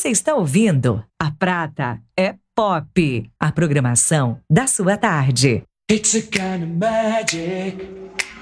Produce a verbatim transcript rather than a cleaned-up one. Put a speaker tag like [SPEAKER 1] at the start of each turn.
[SPEAKER 1] Você está ouvindo A Prata é Pop, a programação da sua tarde.
[SPEAKER 2] It's a kind of magic.